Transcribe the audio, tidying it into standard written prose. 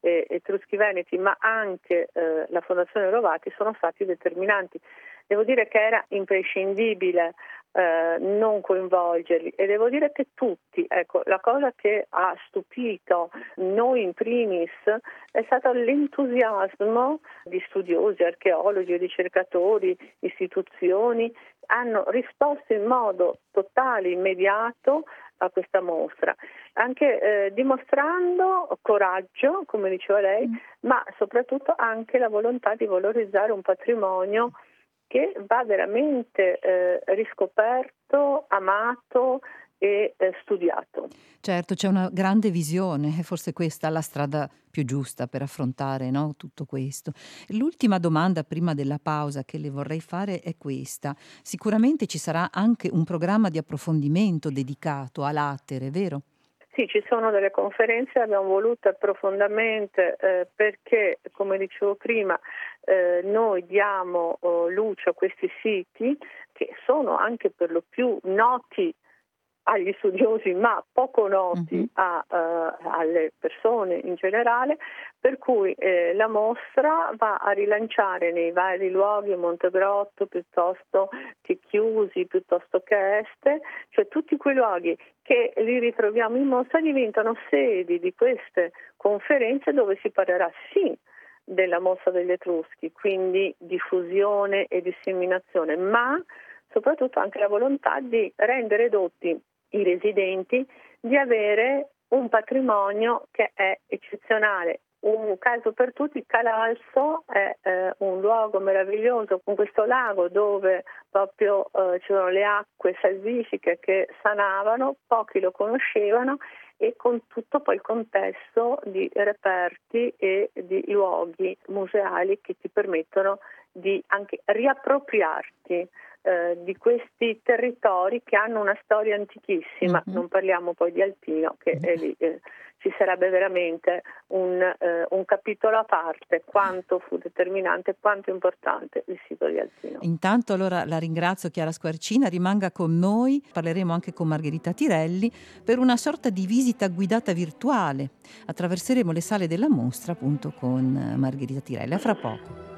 Etruschi Veneti, ma anche la Fondazione Rovati sono stati determinanti. Devo dire che era imprescindibile non coinvolgerli, e devo dire che tutti, ecco, la cosa che ha stupito noi in primis è stato l'entusiasmo di studiosi, archeologi, ricercatori, istituzioni, hanno risposto in modo totale, immediato a questa mostra, anche dimostrando coraggio, come diceva lei, ma soprattutto anche la volontà di valorizzare un patrimonio che va veramente riscoperto, amato e studiato. Certo, c'è una grande visione e forse questa è la strada più giusta per affrontare, no, tutto questo. L'ultima domanda prima della pausa che le vorrei fare è questa. Sicuramente ci sarà anche un programma di approfondimento dedicato a Latere, vero? Sì, ci sono delle conferenze, abbiamo voluto profondamente perché, come dicevo prima, noi diamo luce a questi siti che sono anche per lo più noti agli studiosi ma poco noti alle persone in generale, per cui la mostra va a rilanciare nei vari luoghi, Montegrotto piuttosto che Chiusi, piuttosto che Este, cioè tutti quei luoghi che li ritroviamo in mostra diventano sedi di queste conferenze dove si parlerà sì della mostra degli Etruschi, quindi diffusione e disseminazione, ma soprattutto anche la volontà di rendere edotti i residenti di avere un patrimonio che è eccezionale. Un caso per tutti, Calalzo è un luogo meraviglioso con questo lago dove proprio c'erano le acque salvifiche che sanavano, pochi lo conoscevano, e con tutto poi il contesto di reperti e di luoghi museali che ti permettono di anche riappropriarti di questi territori che hanno una storia antichissima. Non parliamo poi di Alpino, che è lì, ci sarebbe veramente un capitolo a parte, quanto fu determinante, quanto importante il sito di Alpino. Intanto allora la ringrazio, Chiara Squarcina, rimanga con noi, parleremo anche con Margherita Tirelli per una sorta di visita guidata virtuale. Attraverseremo le sale della mostra appunto con Margherita Tirelli. A fra poco.